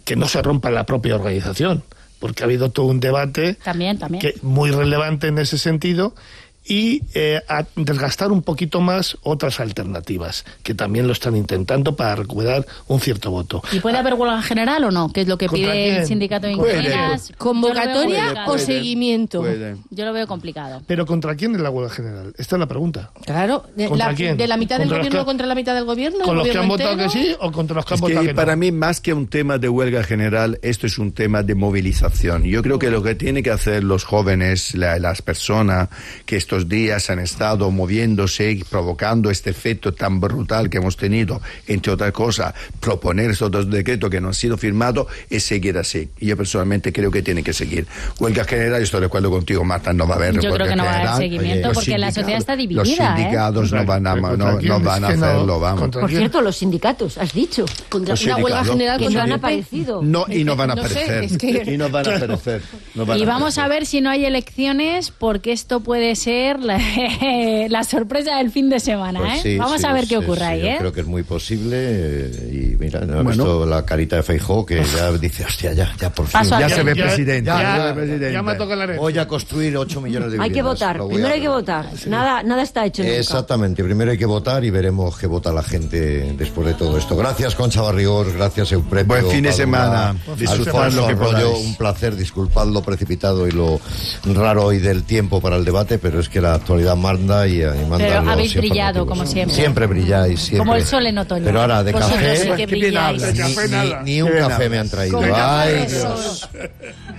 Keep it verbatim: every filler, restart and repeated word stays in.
que no se rompa la propia organización, porque ha habido todo un debate también, también. Que, muy relevante en ese sentido, y eh, a desgastar un poquito más otras alternativas, que también lo están intentando para recuperar un cierto voto. ¿Y puede haber huelga general o no? Que es lo que pide quién? el sindicato de ingenieras. ¿Convocatoria puede, o puede, seguimiento? Puede. Yo lo veo complicado. ¿Pero contra quién es la huelga general? Esta es la pregunta. Claro, de ¿Contra la, quién? de la mitad del ¿Contra los gobierno que- contra la mitad del gobierno. ¿Con ¿el los que han gobierno votado que entero? sí o contra los que han Es votado que que no? para mí, más que un tema de huelga general, esto es un tema de movilización. Yo creo que lo que tienen que hacer los jóvenes, la- las personas que estos días han estado moviéndose y provocando este efecto tan brutal que hemos tenido, entre otras cosas, proponer estos dos decretos que no han sido firmados, es seguir así. Y yo personalmente creo que tiene que seguir. Huelga general, estoy de acuerdo contigo, Marta, no va a haber Yo huelga creo que no va a haber general. seguimiento, Los porque la sindicatos- sociedad está dividida, Los ¿eh? sindicatos no van a, ¿Contra no, quién? no van a Es que no, hacerlo, vamos. ¿contra Por quién? cierto, los sindicatos, has dicho. Contra Los una huelga sindicatos. general Que contra no han el P P. aparecido. No, y no van a No sé, aparecer. es que- Y no van a aparecer. no van Y a vamos aparecer. a ver si no hay elecciones, porque esto puede ser la, la sorpresa del fin de semana, Pues ¿eh? sí, Vamos sí, a ver sí, qué ocurre sí, ahí, yo ¿eh? creo que es muy posible, eh, y mira, ¿no has Bueno. visto la carita de Feijóo que ya dice, hostia, ya, ya por fin. Paso Ya al se ve Ya- presidente. Ya, ya se ve ya, presidente. ya me toca la herencia. Voy a construir ocho millones de Hay que viviendas. votar. Lo voy Primero a- hay que votar. Nada, nada está hecho nunca. Exactamente, primero hay que votar y veremos qué vota la gente después de todo esto. Gracias, Concha Barrigós, gracias, Eupretio. Buen fin de Padula, semana. Disfrutad Alfonso lo que Arroyo, podáis. un placer, disculpad lo precipitado y lo raro hoy del tiempo para el debate, pero es que la actualidad manda y, y manda Pero los habéis brillado, informativos. como siempre. Siempre brilláis, siempre. Como el sol en otoño. Pero ahora, de Vosotros café, sí que Qué bien brilláis. hablas. De café ni, nada. ni- ni un Qué bien café me hablas. han traído. Con Ay, café de Dios. sol.